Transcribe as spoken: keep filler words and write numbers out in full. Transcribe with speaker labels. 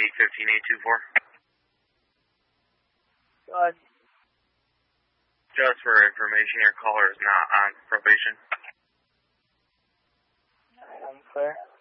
Speaker 1: eight fifteen eight two four.
Speaker 2: Go ahead.
Speaker 1: Just for information, your caller is not on probation.
Speaker 2: I'm clear.